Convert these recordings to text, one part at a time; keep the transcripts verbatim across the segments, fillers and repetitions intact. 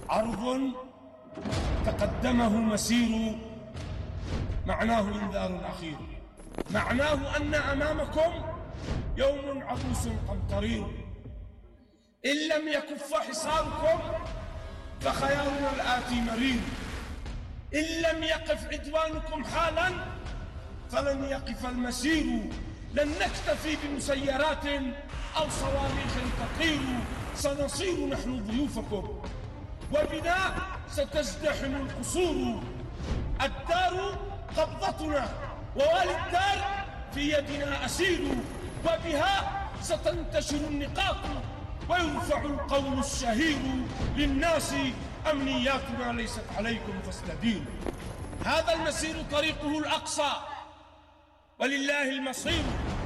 عرض تقدمه مسير معناه إنذار أخير، معناه أن أمامكم يوم عبوس قمطرير، إن لم يكف حصاركم فخيارنا الآتي مرير، إن لم يقف عدوانكم حالا فلن يقف المسير، لن نكتفي بمسيرات أو صواريخ تطير، سنصير نحن ضيوفكم وبنا ستزدحم القصور، الدار قبضتنا ووالي الدار في يدنا أسير، وبها ستنتشر النقاط ويرفع القول الشهير للناس أمنياتنا ليست عليكم فاستديروا. هذا المسير طريقه الأقصى ولله المصير،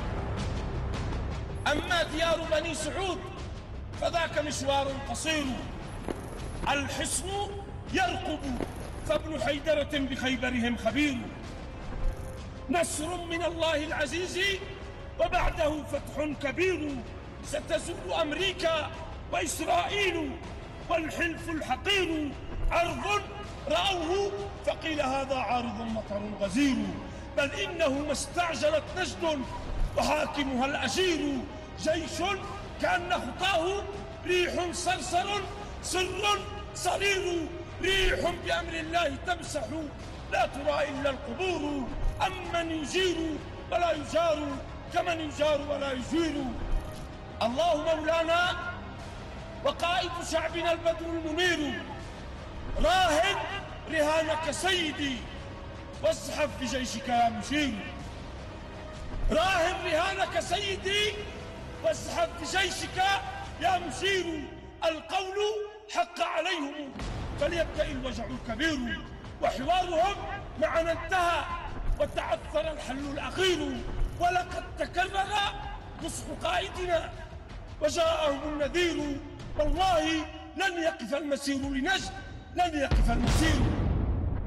أما ديار بني سعود فذاك مشوار قصير، الحصن يرقب فابن حيدرة بخيبرهم خبير، نصر من الله العزيز وبعده فتح كبير، ستزول أمريكا وإسرائيل والحلف الحقير، عرض رأوه فقيل هذا عارض مطر غزير، بل إنه ما استعجلت نجد وحاكمها الأشير، جيش كأن خطاه ريح صرصر سر صرير، ريح بأمر الله تمسح لا ترى إلا القبور، أمن يجير ولا يجار كمن يجار ولا يجير. الله مولانا وقائد شعبنا البدر المنير، راهن رهانك سيدي وازحف بجيشك يا مشير، راهن رهانك سيدي وازحف بجيشك يا مشير، القول حق عليهم فليبدأ الوجع الكبير، وحوارهم معنا انتهى وتعثر الحل الأخير، ولقد تكرر نصح قائدنا وجاءهم النذير، والله لن يقف المسير لنجد، لن يقف المسير.